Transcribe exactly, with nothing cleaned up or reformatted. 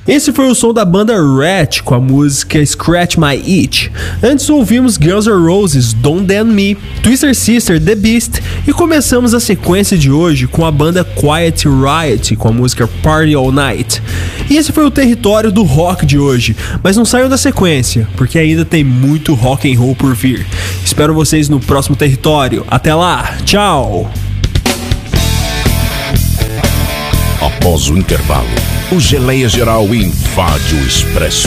Esse foi o som da banda Rat com a música Scratch My Itch. Antes ouvimos Guns N' Roses, Don't Damn Me, Twisted Sister, The Beast e começamos a sequência de hoje com a banda Quiet Riot com a música Party All Night. E esse foi o território do rock de hoje, mas não saiam da sequência, porque ainda tem muito rock and roll por vir. Espero vocês no próximo território. Até lá, tchau! Após o intervalo, o Geleia Geral invade o Expresso.